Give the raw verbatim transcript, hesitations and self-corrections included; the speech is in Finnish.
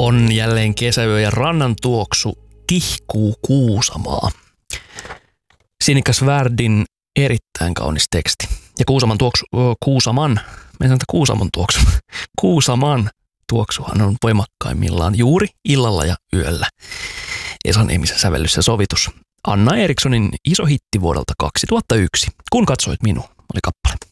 On jälleen kesäyö ja rannan tuoksu tihkuu Kuusamaa. Sinikka Svärdin erittäin kaunis teksti. Ja Kuusaman tuoksu, Kuusaman, me sanotaan Kuusamon tuoksu, Kuusaman tuoksuhan on voimakkaimmillaan juuri illalla ja yöllä. Esa Niemisen sävellys ja sovitus. Anna Erikssonin iso hitti vuodelta kaksituhattayksi. Kun katsoit minua, oli kappale.